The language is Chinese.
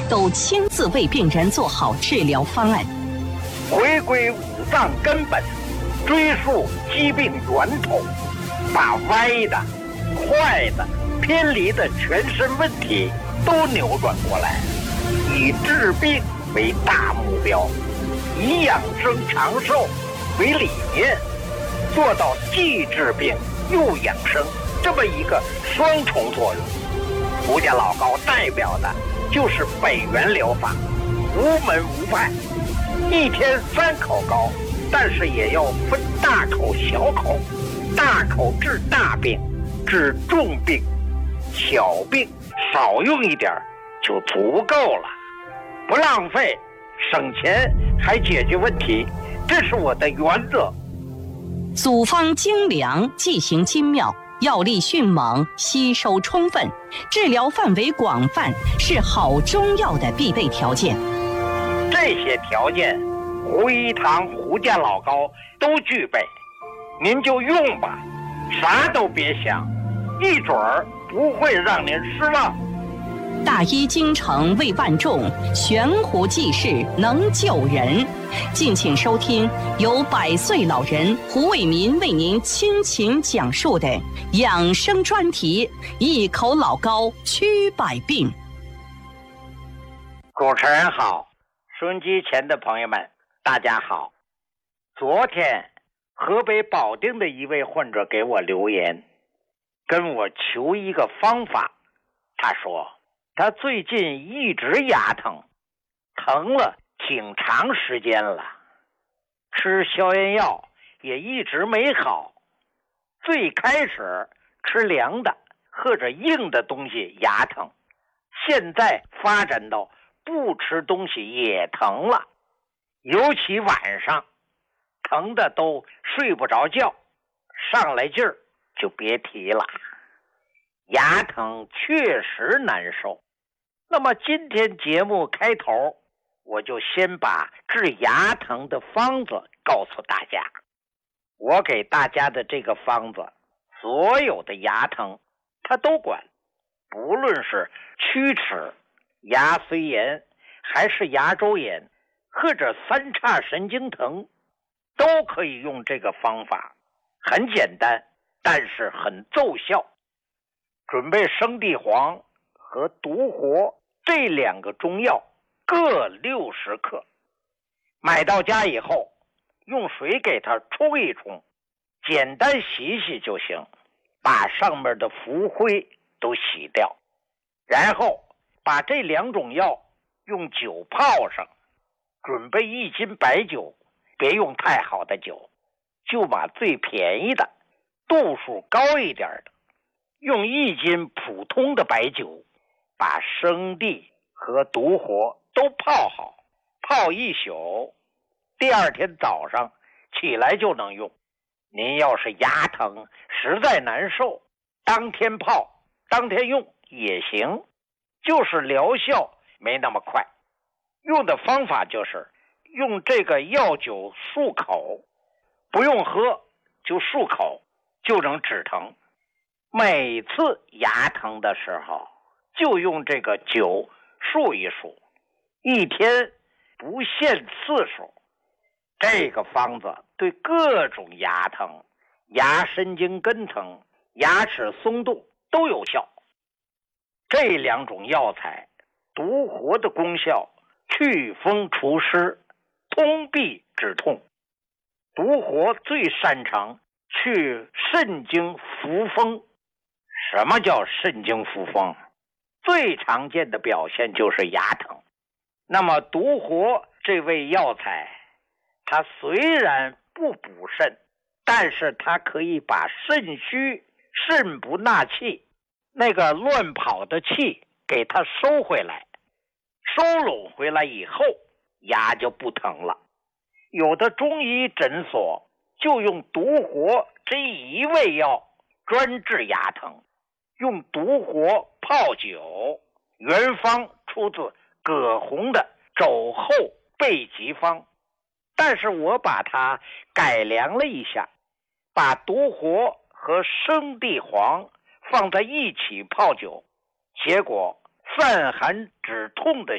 都亲自为病人做好治疗方案。 回归五脏根本，追溯疾病源头，把歪的、坏的、偏离的全身问题都扭转过来，以治病为大目标，以养生长寿为理念，做到既治病又养生这么一个双重作用。胡家老高代表的就是北元疗法，无门无派，一天3口膏，但是也要分大口小口，大口治大病，治重病，小病少用一点就足够了，不浪费，省钱还解决问题，这是我的原则。 组方精良，剂型精妙，药力迅猛，吸收充分，治疗范围广泛，是好中药的必备条件。 这些条件，胡一堂、胡家老高都具备，您就用吧，啥都别想，一准儿不会让您失望。 大医精诚为万众，悬壶济世能救人。敬请收听由100岁老人胡伟民为您倾情讲述的养生专题《一口老高驱百病》。 主持人好，收音机前的朋友们大家好。昨天河北保定的一位患者给我留言，跟我求一个方法。他说他最近一直牙疼，疼了挺长时间了，吃消炎药也一直没好。最开始吃凉的或者硬的东西牙疼，现在发展到不吃东西也疼了，尤其晚上疼的都睡不着觉，上来劲儿就别提了。牙疼确实难受。那么今天节目开头，我就先把治牙疼的方子告诉大家。我给大家的这个方子，所有的牙疼它都管，不论是龋齿、牙髓炎，还是牙周炎，或者三叉神经疼，都可以用这个方法。很简单，但是很奏效。准备生地黄和独活这2个中药各60克，买到家以后用水给它冲一冲，简单洗洗就行，把上面的浮灰都洗掉，然后把这2种药用酒泡上，准备1斤白酒，别用太好的酒，就把最便宜的度数高一点的，用1斤普通的白酒，把生地和独活都泡好，泡1宿，第2天早上起来就能用。您要是牙疼实在难受，当天泡当天用也行，就是疗效没那么快。用的方法就是用这个药酒漱口，不用喝，就漱口就能止疼。每次牙疼的时候就用这个酒漱一漱，一天不限次数。这个方子对各种牙疼、牙神经根疼、牙齿松动都有效。这2种药材独活的功效祛风除湿，通痹止痛。独活最擅长去肾经扶风。什么叫肾经扶风？最常见的表现就是牙疼。那么独活这味药材，它虽然不补肾，但是它可以把肾虚、肾不纳气，那个乱跑的气给它收回来，收拢回来以后，牙就不疼了。有的中医诊所就用独活这一味药专治牙疼，用独活泡酒，原方出自葛洪的《肘后备急方》，但是我把它改良了一下，把独活和生地黄放在一起泡酒，结果散寒止痛的